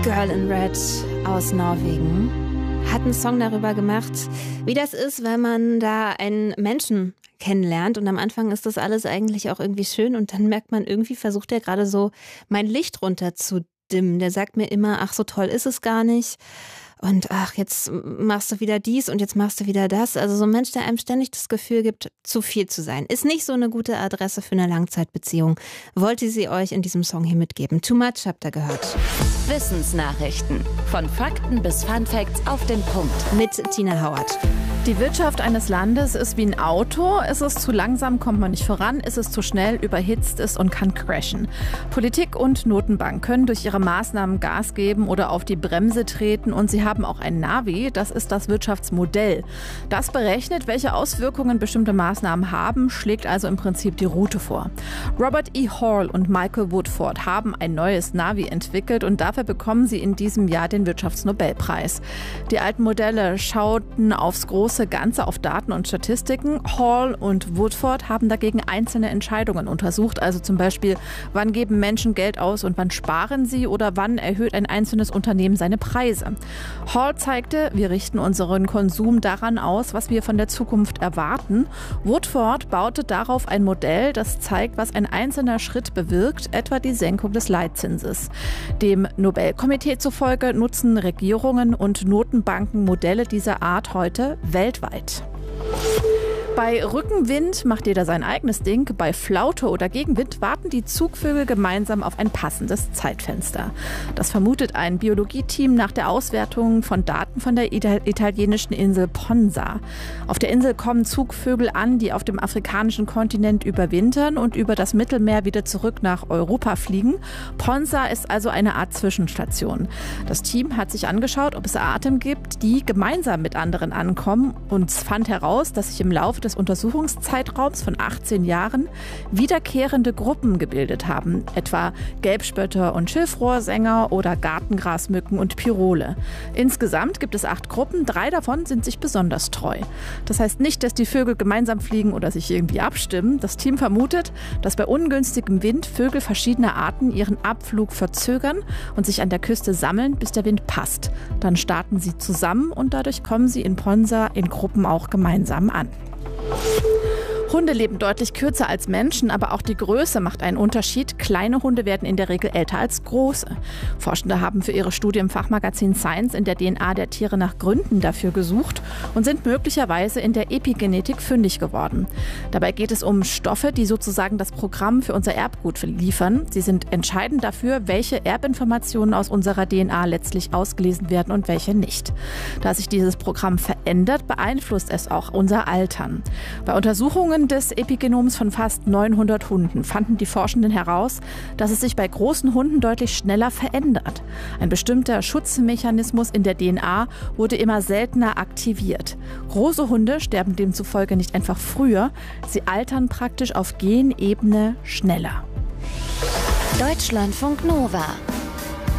Girl in Red aus Norwegen hat einen Song darüber gemacht, wie das ist, wenn man da einen Menschen kennenlernt. Und am Anfang ist das alles eigentlich auch irgendwie schön und dann merkt man, irgendwie versucht er gerade so mein Licht runterzudimmen. Der sagt mir immer, ach, so toll ist es gar nicht. Und ach, jetzt machst du wieder dies und jetzt machst du wieder das. Also so ein Mensch, der einem ständig das Gefühl gibt, zu viel zu sein. Ist nicht so eine gute Adresse für eine Langzeitbeziehung. Wollte sie euch in diesem Song hier mitgeben. Too Much habt ihr gehört. Wissensnachrichten. Von Fakten bis Funfacts auf den Punkt. Mit Tina Hauert. Die Wirtschaft eines Landes ist wie ein Auto. Ist es zu langsam, kommt man nicht voran. Ist es zu schnell, überhitzt es und kann crashen. Politik und Notenbank können durch ihre Maßnahmen Gas geben oder auf die Bremse treten. Und sie haben auch ein Navi, das ist das Wirtschaftsmodell. Das berechnet, welche Auswirkungen bestimmte Maßnahmen haben, schlägt also im Prinzip die Route vor. Robert E. Hall und Michael Woodford haben ein neues Navi entwickelt und dafür bekommen sie in diesem Jahr den Wirtschaftsnobelpreis. Die alten Modelle schauten aufs große Ganze, auf Daten und Statistiken. Hall und Woodford haben dagegen einzelne Entscheidungen untersucht, also zum Beispiel, wann geben Menschen Geld aus und wann sparen sie oder wann erhöht ein einzelnes Unternehmen seine Preise. Hall zeigte, wir richten unseren Konsum daran aus, was wir von der Zukunft erwarten. Woodford baute darauf ein Modell, das zeigt, was ein einzelner Schritt bewirkt, etwa die Senkung des Leitzinses. Dem Nobelkomitee zufolge nutzen Regierungen und Notenbanken Modelle dieser Art heute weltweit. Bei Rückenwind macht jeder sein eigenes Ding. Bei Flaute oder Gegenwind warten die Zugvögel gemeinsam auf ein passendes Zeitfenster. Das vermutet ein Biologieteam nach der Auswertung von Daten von der italienischen Insel Ponza. Auf der Insel kommen Zugvögel an, die auf dem afrikanischen Kontinent überwintern und über das Mittelmeer wieder zurück nach Europa fliegen. Ponza ist also eine Art Zwischenstation. Das Team hat sich angeschaut, ob es Arten gibt, die gemeinsam mit anderen ankommen und fand heraus, dass sich im Laufe des Untersuchungszeitraums von 18 Jahren wiederkehrende Gruppen gebildet haben, etwa Gelbspötter und Schilfrohrsänger oder Gartengrasmücken und Pirole. Insgesamt gibt es 8 Gruppen, 3 davon sind sich besonders treu. Das heißt nicht, dass die Vögel gemeinsam fliegen oder sich irgendwie abstimmen. Das Team vermutet, dass bei ungünstigem Wind Vögel verschiedener Arten ihren Abflug verzögern und sich an der Küste sammeln, bis der Wind passt. Dann starten sie zusammen und dadurch kommen sie in Ponza in Gruppen auch gemeinsam an. Hunde leben deutlich kürzer als Menschen, aber auch die Größe macht einen Unterschied. Kleine Hunde werden in der Regel älter als große. Forschende haben für ihre Studie im Fachmagazin Science in der DNA der Tiere nach Gründen dafür gesucht und sind möglicherweise in der Epigenetik fündig geworden. Dabei geht es um Stoffe, die sozusagen das Programm für unser Erbgut liefern. Sie sind entscheidend dafür, welche Erbinformationen aus unserer DNA letztlich ausgelesen werden und welche nicht. Da sich dieses Programm verändert, beeinflusst es auch unser Altern. Bei Untersuchungen des Epigenoms von fast 900 Hunden fanden die Forschenden heraus, dass es sich bei großen Hunden deutlich schneller verändert. Ein bestimmter Schutzmechanismus in der DNA wurde immer seltener aktiviert. Große Hunde sterben demzufolge nicht einfach früher, sie altern praktisch auf Genebene schneller. Deutschlandfunk Nova